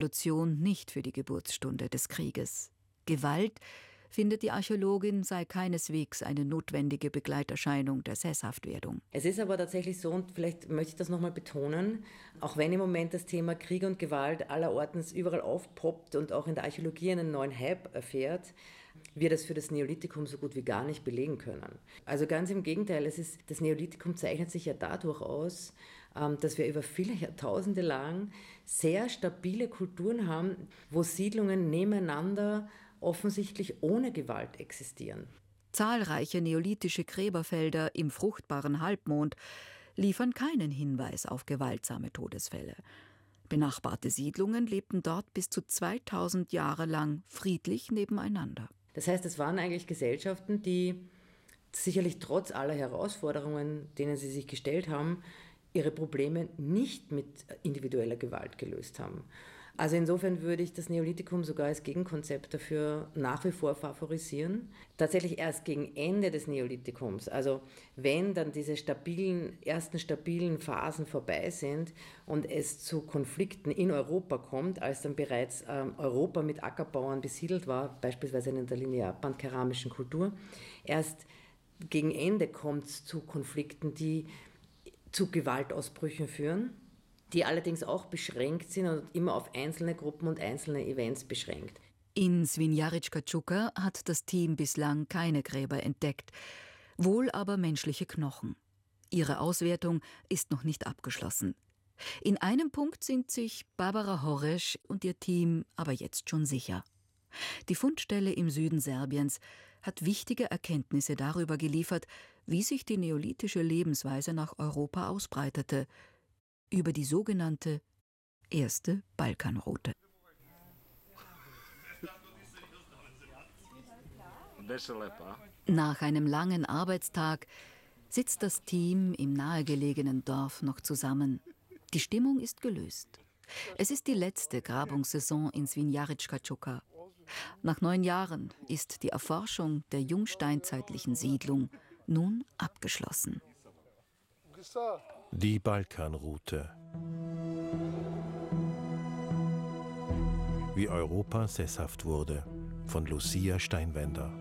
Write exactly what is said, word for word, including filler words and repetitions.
Revolution nicht für die Geburtsstunde des Krieges. Gewalt, findet die Archäologin, sei keineswegs eine notwendige Begleiterscheinung der Sesshaftwerdung. Es ist aber tatsächlich so, und vielleicht möchte ich das nochmal betonen, auch wenn im Moment das Thema Krieg und Gewalt allerortens überall aufpoppt und auch in der Archäologie einen neuen Hype erfährt, wir das für das Neolithikum so gut wie gar nicht belegen können. Also ganz im Gegenteil, es ist, das Neolithikum zeichnet sich ja dadurch aus, dass wir über viele Jahrtausende lang sehr stabile Kulturen haben, wo Siedlungen nebeneinander offensichtlich ohne Gewalt existieren. Zahlreiche neolithische Gräberfelder im fruchtbaren Halbmond liefern keinen Hinweis auf gewaltsame Todesfälle. Benachbarte Siedlungen lebten dort bis zu zweitausend Jahre lang friedlich nebeneinander. Das heißt, es waren eigentlich Gesellschaften, die sicherlich trotz aller Herausforderungen, denen sie sich gestellt haben, ihre Probleme nicht mit individueller Gewalt gelöst haben. Also insofern würde ich das Neolithikum sogar als Gegenkonzept dafür nach wie vor favorisieren. Tatsächlich erst gegen Ende des Neolithikums, also wenn dann diese stabilen, ersten stabilen Phasen vorbei sind und es zu Konflikten in Europa kommt, als dann bereits ähm, Europa mit Ackerbauern besiedelt war, beispielsweise in der linearband-keramischen Kultur, erst gegen Ende kommt es zu Konflikten, die zu Gewaltausbrüchen führen, die allerdings auch beschränkt sind und immer auf einzelne Gruppen und einzelne Events beschränkt. In Svinjaricka Čuka hat das Team bislang keine Gräber entdeckt, wohl aber menschliche Knochen. Ihre Auswertung ist noch nicht abgeschlossen. In einem Punkt sind sich Barbara Horesch und ihr Team aber jetzt schon sicher. Die Fundstelle im Süden Serbiens hat wichtige Erkenntnisse darüber geliefert, wie sich die neolithische Lebensweise nach Europa ausbreitete, über die sogenannte erste Balkanroute. Nach einem langen Arbeitstag sitzt das Team im nahegelegenen Dorf noch zusammen. Die Stimmung ist gelöst. Es ist die letzte Grabungssaison in Svinjaricka Čuka. Nach neun Jahren ist die Erforschung der jungsteinzeitlichen Siedlung nun abgeschlossen. Die Balkanroute. Wie Europa sesshaft wurde, von Lucia Steinwender.